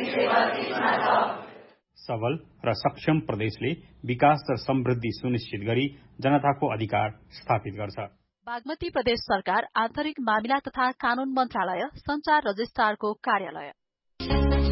सबल र सक्षम प्रदेशले विकास र समृद्धि सुनिश्चित गरी जनताको अधिकार स्थापित गर्छ। बागमती प्रदेश सरकार आन्तरिक मामिला तथा कानून मन्त्रालय, संचार रजिस्ट्रारको कार्यालय।